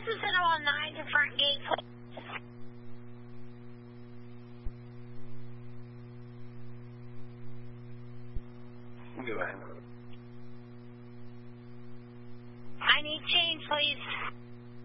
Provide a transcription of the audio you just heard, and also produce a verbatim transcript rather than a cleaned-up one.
is in about nine different gates. Go ahead. I need change, please.